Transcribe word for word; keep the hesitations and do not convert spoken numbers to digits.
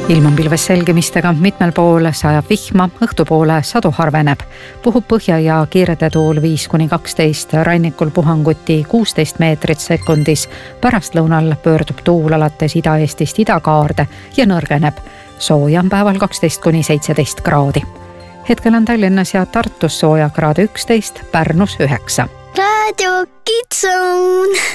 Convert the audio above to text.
ilm on pilves selgemistega, mitmel pool sajab vihma, õhtupoole sadu harveneb. Puhub põhja ja kiirede tuul viis kuni kaksteist, rannikul puhanguti kuusteist meetrit sekundis. Pärastlõunal pöördub tuul alates Ida-Eestist idakaarde ja nõrgeneb. Sooja on päeval kaksteist kuni seitseteist kraadi. Hetkel on Tallinnas ja Tartus sooja kraade üksteist, Pärnus üheksa. Raadio Kids Zone.